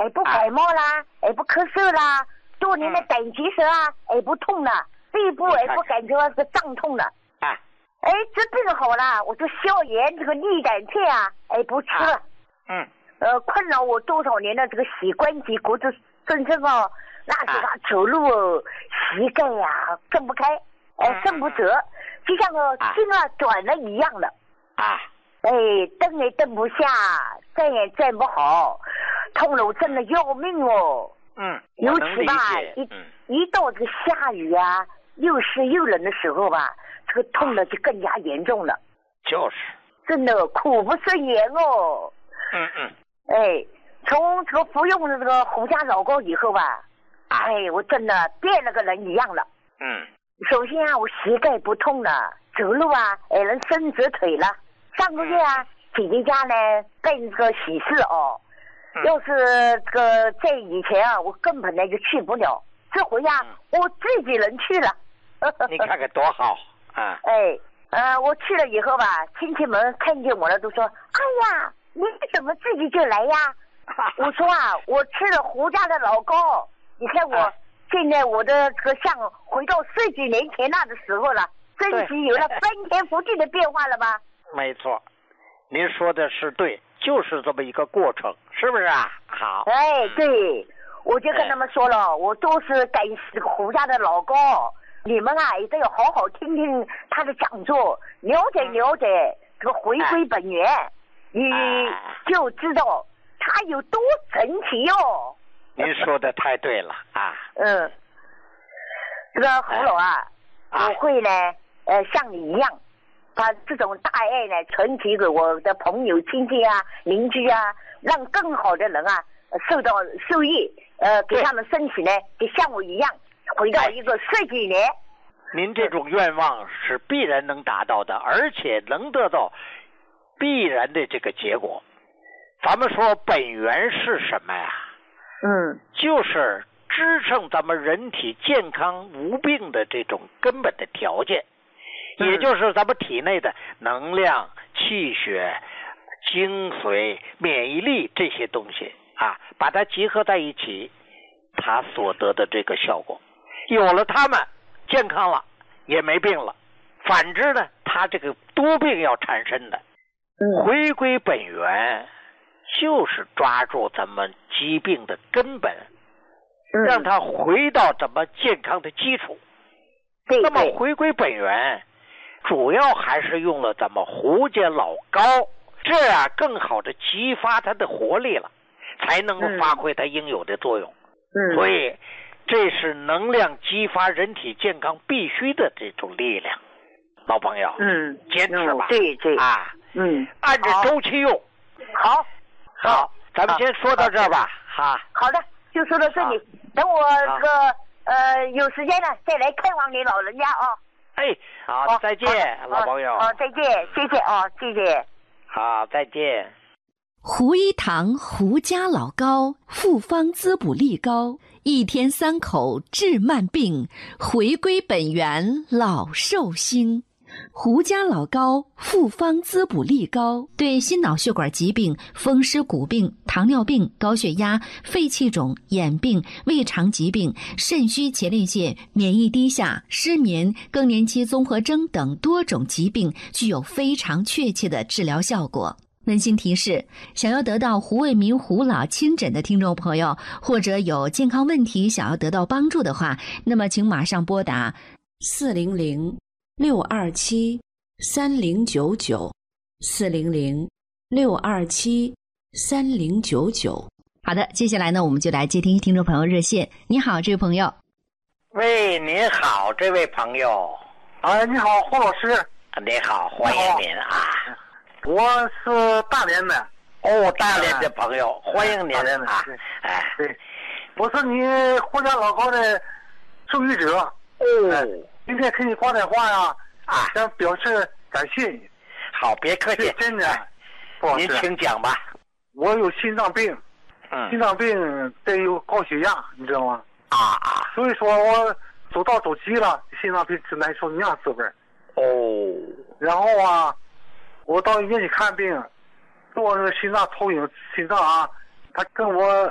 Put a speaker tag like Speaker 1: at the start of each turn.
Speaker 1: 也不感冒啦，也不咳嗽啦，多年的胆结石啊，也不痛了，背部也不感觉是胀痛了。哎，这病好了，我就消炎这个利胆片啊，哎不吃了。困扰我多少年的这个膝关节骨质增生哦，那是他走路哦，膝盖呀伸不开，伸不直，就像个筋啊短了一样的。哎，蹬也蹬不下，站也站不好，痛了我真的要命哦。尤其吧，一到这个下雨啊，又湿又冷的时候吧，这个痛的就更加严重了。
Speaker 2: 就是
Speaker 1: 真的苦不胜言哦。哎，从这个服用了这个胡家老膏以后吧，哎，我真的变了个人一样了。首先啊，我膝盖不痛了，走路啊也能伸直腿了。上个月啊，姐姐家呢办这个喜事哦，要是这个在以前啊，我根本呢就去不了，这回呀，我自己能去了。
Speaker 2: 你看看多好啊！
Speaker 1: 我去了以后吧，亲戚们看见我了都说：“哎呀，你怎么自己就来呀？”我说啊，我吃了胡家的老膏，你看我现在我的这个像回到10几年前那的时候了，身体有了翻天覆地的变化了吧？
Speaker 2: 没错，您说的是对，就是这么一个过程，是不是啊？好。
Speaker 1: 对，我就跟他们说了，我都是感谢胡家的老膏。你们啊，也得要好好听听他的讲座，了解了解这个回归本源，你就知道他有多神奇哟。
Speaker 2: 您说的太对了啊。
Speaker 1: 这个侯老啊，我会呢，像你一样，把这种大爱呢传递给我的朋友、亲戚啊、邻居啊，让更好的人啊受益，给他们身体呢，就像我一样。回到一个10几年，
Speaker 2: 您这种愿望是必然能达到的，而且能得到必然的这个结果。咱们说本源是什么呀？就是支撑咱们人体健康无病的这种根本的条件，也就是咱们体内的能量、气血、精髓、免疫力这些东西啊，把它集合在一起，它所得的这个效果。有了它们，健康了也没病了。反之呢，它这个多病要产生的。回归本源就是抓住咱们疾病的根本，让它回到咱们健康的基础。那么回归本源主要还是用了咱们胡家老膏，这样更好的激发它的活力了，才能够发挥它应有的作用。所以这是能量激发人体健康必须的这种力量，老朋友，坚持吧，
Speaker 1: 对
Speaker 2: 按着周期用。好，咱们先说到这儿吧，
Speaker 1: 好的，就说到这里，等我这个有时间了再来看望你老人家啊。
Speaker 2: 好，再见，老朋友。
Speaker 1: 再见，谢谢啊，谢谢。
Speaker 2: 好，再见。
Speaker 3: 胡一堂胡家老膏，复方滋补力膏，1天3口治慢病，回归本源老寿星。胡家老膏复方滋补力膏对心脑血管疾病、风湿骨病、糖尿病、高血压、肺气肿、眼病、胃肠疾病、肾虚前列腺、免疫低下、失眠、更年期综合征等多种疾病具有非常确切的治疗效果。温馨提示，想要得到胡卫民胡老亲诊的听众朋友，或者有健康问题想要得到帮助的话，那么请马上拨打400-627-3099，400-627-3099。好的，接下来呢，我们就来接听听众朋友热线。你好，这位朋友。
Speaker 2: 喂，您好，这位朋友。
Speaker 4: 你好，胡老师。
Speaker 2: 你好，欢迎您啊。
Speaker 4: 我是大连的。
Speaker 2: 大连的朋友，欢迎您啊。
Speaker 4: 对，我是你胡家老高的受益者。今天给你挂电话呀，想表示感谢你。
Speaker 2: 好，别客气，
Speaker 4: 真的。
Speaker 2: 您请讲吧。
Speaker 4: 我有心脏病，心脏病得有高血压，你知道吗？所以说我走道走急了，心脏病是难受那样滋味。然后我到医院去看病，做那个心脏投影，心脏他跟我